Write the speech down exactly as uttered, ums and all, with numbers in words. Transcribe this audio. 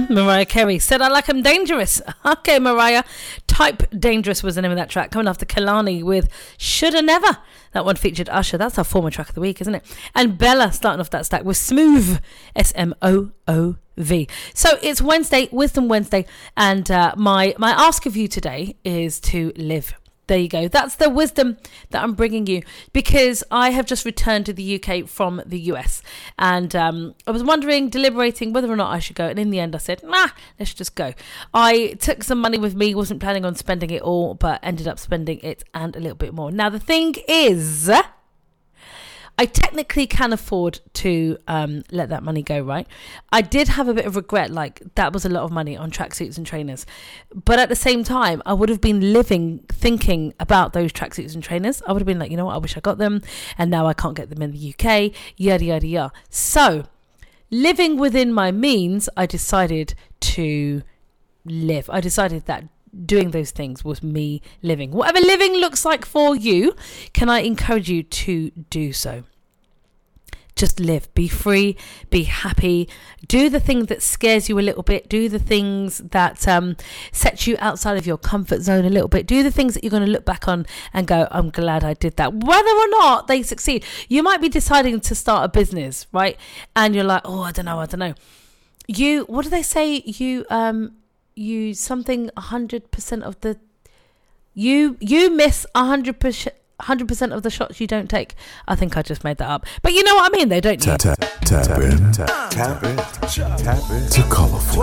Mariah Carey said, I like 'em dangerous. Okay, Mariah. Type Dangerous was the name of that track. Coming after Kalani with Shoulda Never. That one featured Usher. That's our former track of the week, isn't it? And Bella starting off that stack with Smooth. S M O O V. So it's Wednesday, Wisdom Wednesday. And uh, my, my ask of you today is to live. There you go. That's the wisdom that I'm bringing you, because I have just returned to the U K from the U S, and um, I was wondering, deliberating whether or not I should go, and in the end I said, nah, let's just go. I took some money with me, wasn't planning on spending it all, but ended up spending it and a little bit more. Now the thing is, I technically can afford to um, let that money go, right? I did have a bit of regret, like that was a lot of money on tracksuits and trainers. But at the same time, I would have been living, thinking about those tracksuits and trainers. I would have been like, you know what, I wish I got them. And now I can't get them in the U K, yada, yada, yada. So living within my means, I decided to live. I decided that doing those things was me living. Whatever living looks like for you, can I encourage you to do so? Just live, be free, be happy, do the thing that scares you a little bit, do the things that um, set you outside of your comfort zone a little bit, do the things that you're going to look back on and go, I'm glad I did that, whether or not they succeed. You might be deciding to start a business, right? And you're like, oh, I don't know, I don't know. You, what do they say? You, um, you something one hundred percent of the, you, you miss one hundred percent one hundred percent of the shots you don't take. I think I just made that up. But you know what I mean, though, don't you? Tap, tap, tap in. Tap, tap in. Tap in. To Colourful.